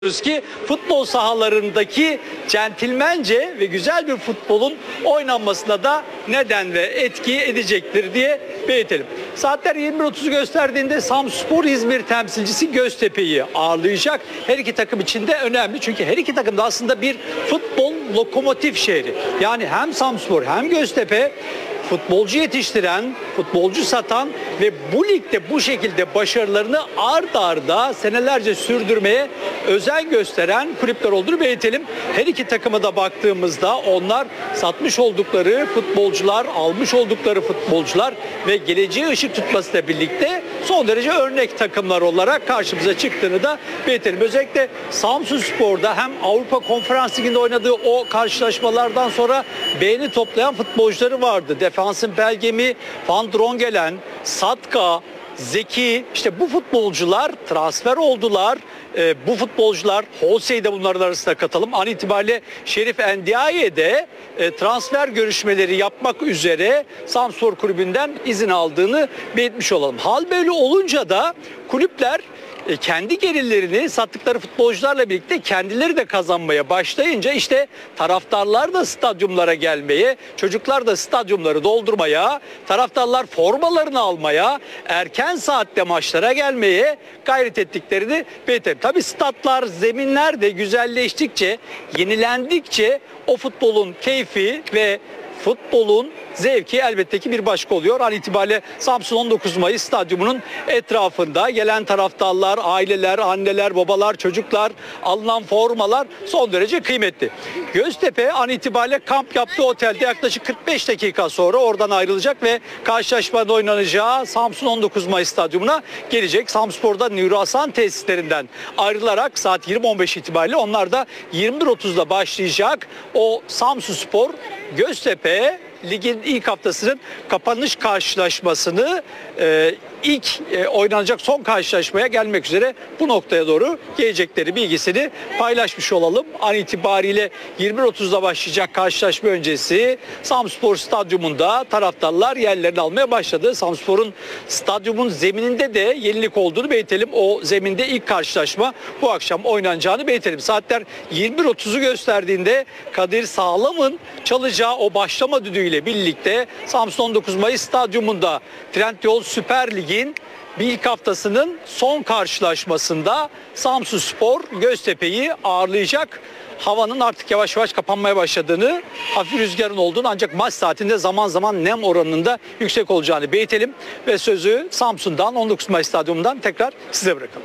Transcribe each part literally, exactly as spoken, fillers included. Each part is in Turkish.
ki futbol sahalarındaki centilmence ve güzel bir futbolun oynanmasına da neden ve etki edecektir diye belirtelim. Saatler yirmi bir otuzu gösterdiğinde Samsunspor İzmir temsilcisi Göztepe'yi ağırlayacak. Her iki takım için de önemli çünkü her iki takım da aslında bir futbol lokomotif şehri. Yani hem Samsunspor hem Göztepe futbolcu yetiştiren, futbolcu satan ve bu ligde bu şekilde başarılarını ard arda senelerce sürdürmeye özen gösteren kulüpler olduğunu belirtelim. Her iki takıma da baktığımızda onlar satmış oldukları futbolcular, almış oldukları futbolcular ve geleceği ışık tutmasıyla birlikte son derece örnek takımlar olarak karşımıza çıktığını da belirtelim. Özellikle Samsunspor'da hem Avrupa Konferans Ligi'nde oynadığı o karşılaşmalardan sonra beğeni toplayan futbolcuları vardı. Defansın Belgemi, Van Drongelen, Satka, Zeki, işte bu futbolcular transfer oldular. E, bu futbolcular, Holsey'i de bunların arasında katalım. An itibariyle Şerif Endiaye de e, transfer görüşmeleri yapmak üzere Samsunspor Kulübü'nden izin aldığını belirtmiş olalım. Hal böyle olunca da kulüpler e, kendi gelirlerini sattıkları futbolcularla birlikte kendileri de kazanmaya başlayınca işte taraftarlar da stadyumlara gelmeye, çocuklar da stadyumları doldurmaya, taraftarlar formalarını almaya, erken saatte maçlara gelmeye gayret ettiklerini belirtelim. Tabii statlar, zeminler de güzelleştikçe, yenilendikçe o futbolun keyfi ve futbolun zevki elbette ki bir başka oluyor. An itibariyle Samsun on dokuz Mayıs stadyumunun etrafında gelen taraftarlar, aileler, anneler, babalar, çocuklar, alınan formalar son derece kıymetli. Göztepe an itibariyle kamp yaptığı otelde yaklaşık kırk beş dakika sonra oradan ayrılacak ve karşılaşmanın oynanacağı Samsun on dokuz Mayıs stadyumuna gelecek. Samsunspor'da Nuri Hasan tesislerinden ayrılarak saat yirmi on beş itibariyle onlar da yirmi bir otuzda başlayacak o Samsunspor Göztepe ligin ilk haftasının kapanış karşılaşmasını e, ilk e, oynanacak son karşılaşmaya gelmek üzere bu noktaya doğru gelecekleri bilgisini paylaşmış olalım. An itibariyle yirmi bir otuzda başlayacak karşılaşma öncesi Samsunspor Stadyumunda taraftarlar yerlerini almaya başladı. Samsunspor'un stadyumun zemininde de yenilik olduğunu belirtelim. O zeminde ilk karşılaşma bu akşam oynanacağını belirtelim. Saatler yirmi bir otuzu gösterdiğinde Kadir Sağlam'ın çalacağı o başlama düdüğüyle birlikte Samsun on dokuz Mayıs Stadyumunda Trendyol Süper Lig'in bir ilk haftasının son karşılaşmasında Samsunspor Göztepe'yi ağırlayacak. Havanın artık yavaş yavaş kapanmaya başladığını, hafif rüzgarın olduğunu ancak maç saatinde zaman zaman nem oranının da yüksek olacağını belirtelim ve sözü Samsun'dan on dokuz Mayıs Stadyumu'ndan tekrar size bırakalım.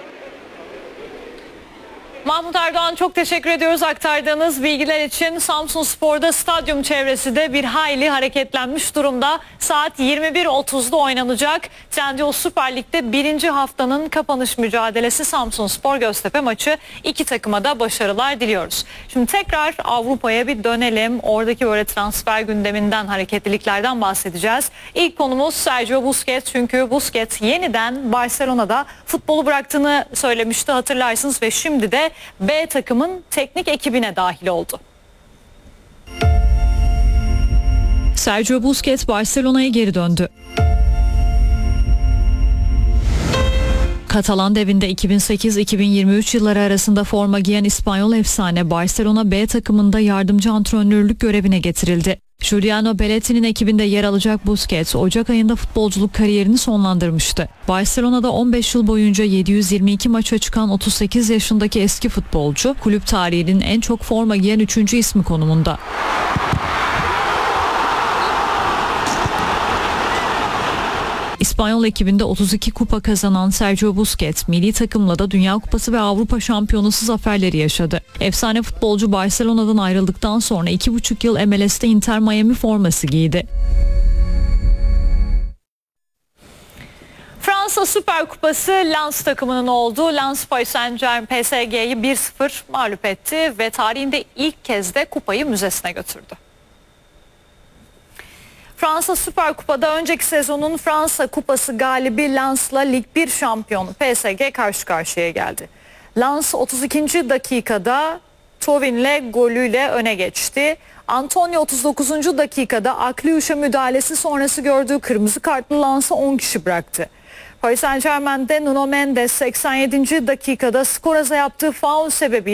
Mahmut Erdoğan, çok teşekkür ediyoruz aktardığınız bilgiler için. Samsunspor'da stadyum çevresi de bir hayli hareketlenmiş durumda. Saat yirmi bir otuzda oynanacak Trendyol Süper Lig'de birinci haftanın kapanış mücadelesi Samsunspor Göztepe maçı. İki takıma da başarılar diliyoruz. Şimdi tekrar Avrupa'ya bir dönelim. Oradaki böyle transfer gündeminden, hareketliliklerden bahsedeceğiz. İlk konumuz Sergio Busquets, çünkü Busquets yeniden Barcelona'da futbolu bıraktığını söylemişti, hatırlarsınız, ve şimdi de B takımın teknik ekibine dahil oldu. Sergio Busquets Barcelona'ya geri döndü. Katalan devinde iki bin sekiz iki bin yirmi üç yılları arasında forma giyen İspanyol efsane Barcelona B takımında yardımcı antrenörlük görevine getirildi. Juliano Belletti'nin ekibinde yer alacak Busquets, Ocak ayında futbolculuk kariyerini sonlandırmıştı. Barcelona'da on beş yıl boyunca yedi yüz yirmi iki maça çıkan otuz sekiz yaşındaki eski futbolcu, kulüp tarihinin en çok forma giyen üçüncü ismi konumunda. İspanyol ekibinde otuz iki kupa kazanan Sergio Busquets, milli takımla da Dünya Kupası ve Avrupa Şampiyonası zaferleri yaşadı. Efsane futbolcu Barcelona'dan ayrıldıktan sonra iki buçuk yıl M L S'te Inter Miami forması giydi. Fransa Süper Kupası Lens takımının oldu. Lens Paris Saint-Germain P S G'yi bir sıfır mağlup etti ve tarihinde ilk kez de kupayı müzesine götürdü. Fransa Süper Kupa'da önceki sezonun Fransa Kupası galibi Lens'la Lig bir şampiyonu P S G karşı karşıya geldi. Lens otuz ikinci dakikada Tauvin'le golüyle öne geçti. Antonio otuz dokuzuncu dakikada Akliuş'a müdahalesi sonrası gördüğü kırmızı kartlı Lens'ı on kişi bıraktı. Paris Saint Germain'de Nuno Mendes seksen yedinci dakikada Scoraz'a yaptığı faul sebebiyle